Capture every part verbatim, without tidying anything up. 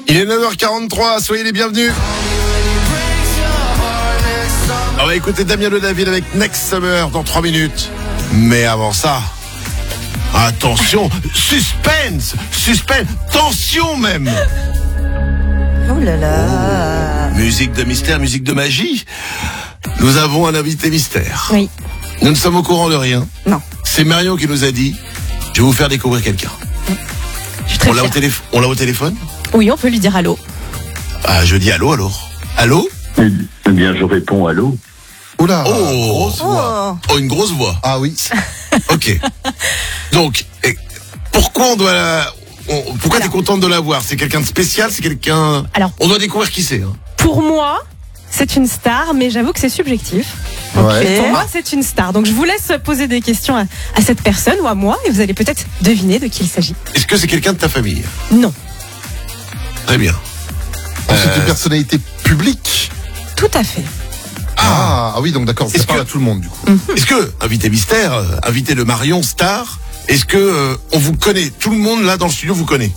Il est neuf heures quarante-trois, soyez les bienvenus. On va écouter Damien Le David avec Next Summer dans trois minutes. Mais avant ça, attention, suspense, suspense, tension même. Oh là là. Oh, musique de mystère, musique de magie. Nous avons un invité mystère. Oui. Nous ne sommes au courant de rien. Non. C'est Marion qui nous a dit, je vais vous faire découvrir quelqu'un. Je suis très On l'a, au fière. télé- on l'a au téléphone? Oui, on peut lui dire allô. Ah, je dis allô alors. Allô? Eh bien, je réponds allô. Oula, Oh. grosse voix. Oh. Oh, une grosse voix. Ah oui. Ok. Donc, et pourquoi on doit la... on- pourquoi t'es contente de la voir? C'est quelqu'un de spécial? C'est quelqu'un... Alors- On doit découvrir qui c'est. Hein. Pour moi, c'est une star, mais j'avoue que c'est subjectif. Ouais. Pour moi, c'est une star. Donc, je vous laisse poser des questions à, à cette personne ou à moi, et vous allez peut-être deviner de qui il s'agit. Est-ce que c'est quelqu'un de ta famille? Non, Très bien. Oh, c'est Euh, une personnalité publique. tout à fait. Ah, ah oui, donc d'accord, Est-ce ça parle que- à tout le monde du coup. Est-ce que, invité mystère, euh, invité de Marion Star, est-ce que euh, on vous connaît? Tout le monde là dans le studio vous connaît?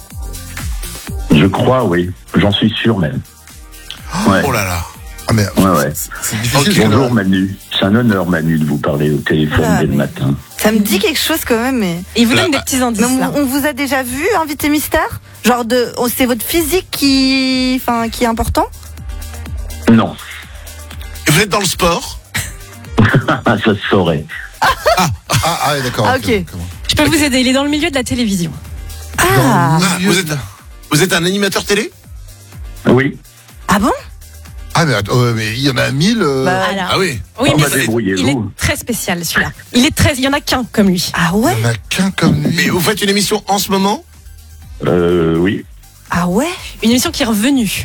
Je crois, oui. J'en suis sûr même. Ouais. Oh là là. Ah mais Ouais, ouais. c'est- c'est difficile. Ok. parce que Bonjour là- Manu. C'est un honneur Manu de vous parler au téléphone Ah, dès le mais- matin. Ça me dit quelque chose quand même, mais. Et il vous Là, donne des bah, petits indices. Mais là. on, on vous a déjà vu, invité mystère? Genre de. oh, c'est votre physique qui. Enfin, qui est important? Non. Et vous êtes dans le sport? Ça se saurait. Ah, ah ouais, d'accord. Ah, ok. d'accord. Je peux vous aider. Il est dans le milieu de la télévision. Ah. Ah, milieu vous êtes, vous êtes un animateur télé? Oui. Ah bon? Ah mais, attends, euh, mais il y en a mille. euh, Bah, Alors, Ah oui. oui, Oh, mais bah, c'est- débrouillez-vous. il est très spécial celui-là. Il est très. Il y en a qu'un comme lui. Ah ouais? Il y en a qu'un comme lui. Mais vous faites une émission en ce moment? Euh, oui. Ah ouais? Une émission qui est revenue.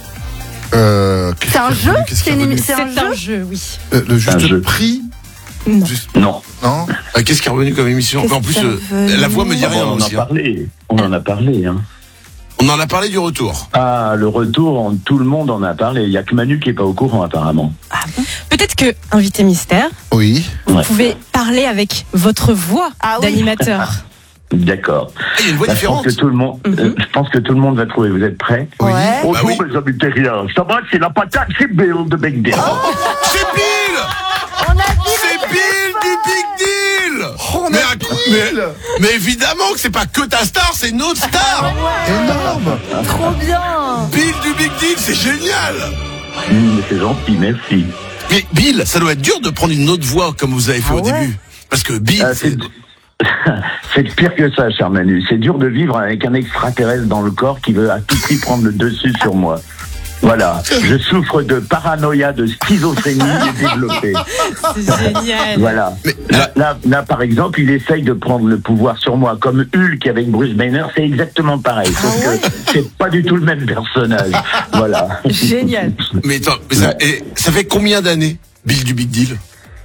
Euh, qu'est-ce C'est un qui est jeu? revenu Qu'est-ce qui est C'est une revenu émission- C'est un C'est un jeu jeu, oui. Euh, Le Un juste jeu. prix Non. Juste- Non. Non. Ah, qu'est-ce qui est revenu comme émission? Qu'est-ce En plus, qui est euh, revenu la voix me dit Ah, rien on en a aussi. hein. parlé. On en a parlé. Hein. On en a parlé du retour. Ah, le retour, on- tout le monde en a parlé. Il n'y a que Manu qui est pas au courant apparemment. Ah bon? Peut-être que, invité mystère, Oui. vous Ouais. pouvez parler avec votre voix Ah oui. d'animateur. D'accord. Ah, il y a une voix Bah, je pense différente. que tout le monde, euh, je pense que tout le monde va trouver. Vous êtes prêts? Oui. Ouais. Bonjour Bah oui. mes amis terriens. Ça va, c'est la patate, c'est Bill de Big Deal. C'est Bill! On a dit. C'est Bill du Big Deal! Oh, on mais, a à- Bill. mais, mais évidemment que c'est pas que ta star, c'est notre star! Énorme. Trop bien. Bill du Big Deal, c'est génial! Mmh, c'est gentil, merci. Mais Bill, ça doit être dur de prendre une autre voix comme vous avez fait Ah au ouais? début. Parce que Bill, Ah, c'est... c'est c'est pire que ça, cher Manu. C'est dur de vivre avec un extraterrestre dans le corps qui veut à tout prix prendre le dessus sur moi. Voilà, je souffre de paranoïa, de schizophrénie développée. C'est génial. Voilà. Mais Là, là, là, par exemple, il essaye de prendre le pouvoir sur moi, comme Hulk avec Bruce Banner, c'est exactement pareil. Sauf Ah ouais que c'est pas du tout le même personnage. Voilà. Génial. Mais attends, mais ça, et ça fait combien d'années, Bill du Big Deal?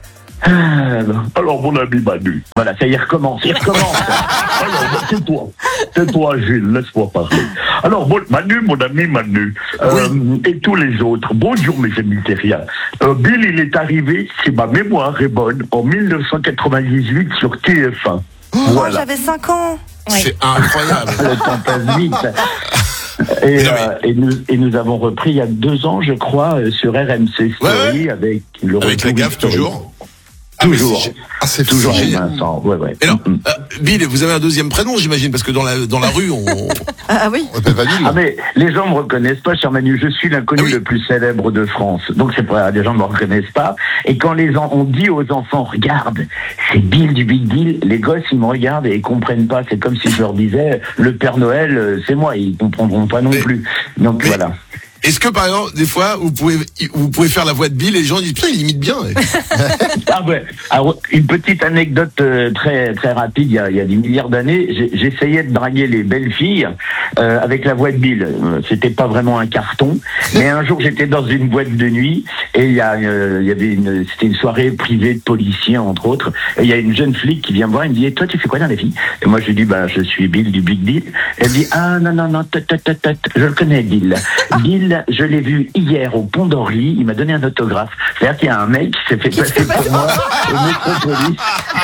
Alors, mon ami Manu. Voilà, ça y recommence, il recommence. Alors, c'est toi. C'est toi, Gilles, laisse-moi parler. Alors, bon, Manu, mon ami Manu, euh, et tous les autres, bonjour mes amis terriens. Euh, Bill, il est arrivé, si ma mémoire est bonne, en dix-neuf cent quatre-vingt-dix-huit sur T F un. Oh, Voilà. j'avais cinq ans. Ouais. C'est incroyable. Le temps passe vite. Et, Mais non, mais- euh, et, nous, et nous avons repris il y a deux ans, je crois, euh, sur R M C Story Ouais, ouais. avec le Avec la retour gaffe, historique. toujours. Ah, mais Toujours. c'est gé- Ah, c'est Toujours fou. avec génial. Vincent. Ouais, ouais. Et alors, Mm, mm. euh, Bill, vous avez un deuxième prénom, j'imagine, parce que dans la, dans la rue, on... Ah, ah oui. On appelle Vanille. Ah mais les gens me reconnaissent pas, cher Manu. Je suis l'inconnu Ah oui. le plus célèbre de France. Donc c'est pas les gens me reconnaissent pas. Et quand les en- on dit aux enfants, regarde, c'est Bill du Big Deal, les gosses ils me regardent et ils comprennent pas. C'est comme si je leur disais, le Père Noël, euh, c'est moi. Ils comprendront pas non Mais- plus. Donc mais- voilà. Est-ce que, par exemple, des fois, vous pouvez, vous pouvez faire la voix de Bill et les gens disent, putain, il imite bien. ouais. Ah ouais. Alors, une petite anecdote euh, très très rapide. Il y a, il y a des milliards d'années, j'ai- j'essayais de draguer les belles filles euh, avec la voix de Bill. Euh, C'était pas vraiment un carton, mais un jour j'étais dans une boîte de nuit et il y a euh, il y avait une c'était une soirée privée de policiers entre autres. Et il y a une jeune flic qui vient me voir et me dit, toi tu fais quoi dans la vie? Et moi je lui dis, bah je suis Bill du Big Deal. Elle dit, ah non non non, tut, tut, tut, tut. Je le connais Bill. Bill Bill, je l'ai vu hier au Pont d'Orly, il m'a donné un autographe. C'est-à-dire qu'il y a un mec qui s'est fait passer pour moi au Métropolis.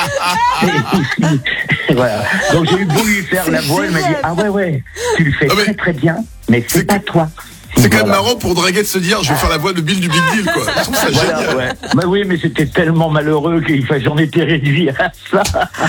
Et voilà. Donc j'ai eu beau lui faire C'est la voix, il m'a dit génial. ah ouais ouais, tu le fais Ah, mais- très très bien, mais C'est c'est pas que- toi. C'est quand même Voilà. marrant pour Draguet de se dire je vais faire la voix de Bill du Big Deal, quoi. Je trouve ça Voilà, génial. ouais. Bah oui, mais c'était tellement malheureux qu'il fa- j'en étais réduit à ça.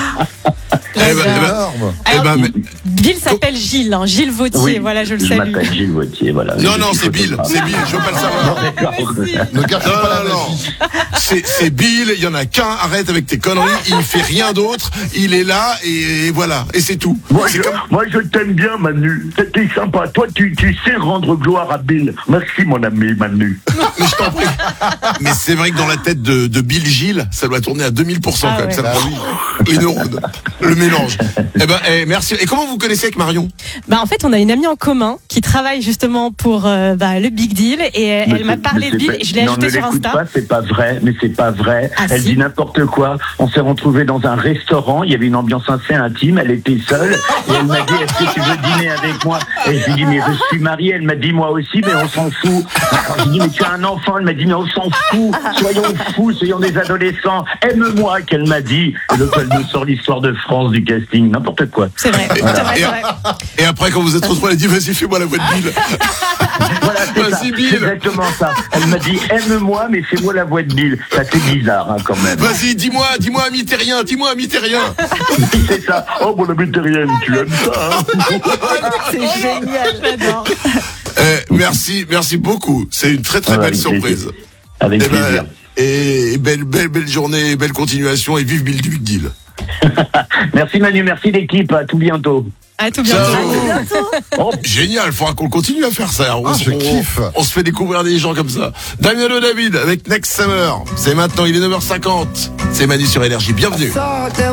Eh ben, eh ben, Énorme. eh Alors, ben, mais- Bill s'appelle Gilles, hein, Gilles Vautier, Oui, voilà, je le Je salue. m'appelle Gilles Vautier, voilà. Non, Je non, suis c'est Bill, photographe. c'est Bill, je veux pas le savoir. D'accord. Ne gâche Non, pas la non, non. magie. C'est, c'est Bill, il y en a qu'un, arrête avec tes conneries, il fait rien d'autre, il est là et, et voilà, et c'est tout. Moi C'est je, comme- moi, je t'aime bien, Manu. T'es sympa. Toi, tu, tu sais rendre gloire à Bill. Merci, mon ami, Manu. Mais je t'en prie. Mais c'est vrai que dans la tête de, de Bill Gilles, ça doit tourner à deux mille pour cent Ah quand même. ouais. Ça Bah oui. les neurones, le mélange. Eh ben, eh, merci. Et comment vous connaissez avec Marion? Bah en fait, on a une amie en commun qui travaille justement pour euh, bah, le Big Deal et euh, Mais elle m'a c'est- parlé mais de Bill c'est et je l'ai pas- ajouté non, sur ne l'écoute Insta. pas, c'est pas vrai, mais c'est pas vrai. Ah, Elle si. dit n'importe quoi. On s'est retrouvés dans un restaurant, il y avait une ambiance assez intime, elle était seule, et elle m'a dit, est-ce que tu veux dîner avec moi? Et je lui ai dit, mais je suis mariée, elle m'a dit, moi aussi, mais on s'en fout. Alors, j'ai dit, mais tu as un enfant, elle m'a dit, mais on s'en fout, soyons fous, soyons des adolescents, aime-moi, qu'elle m'a dit. Et donc, elle me sort l'histoire de France, du casting, n'importe quoi. C'est vrai, c'est vrai, c'est vrai. Et après, quand vous êtes retrouvés, elle a dit, vas-y, fais-moi la voix de Bill. Voilà, c'est ça. Vas-y, Bill. C'est exactement ça. Elle m'a dit, aime-moi, mais fais-moi la voix de Bill. Ça fait bizarre, hein, quand même. Vas-y, dis-moi, dis-moi, ami terrien, dis-moi, ami terrien. C'est ça. Oh, mon ami terrienne, tu aimes ça, hein? C'est génial. J'adore. Eh, merci, merci beaucoup. C'est une très très Ouais, belle avec surprise. plaisir. Avec Eh ben, plaisir. et belle, belle, belle journée, belle continuation et vive Bill du Big Deal. Merci Manu, merci l'équipe, à tout bientôt. À tout bientôt. Ciao. Oh, Génial, il faudra qu'on continue à faire ça. On, Ah, je on- kiffe. on se fait découvrir des gens comme ça. Damien Le David avec Next Summer. C'est maintenant, il est neuf heures cinquante. C'est Manu sur Énergie. Bienvenue.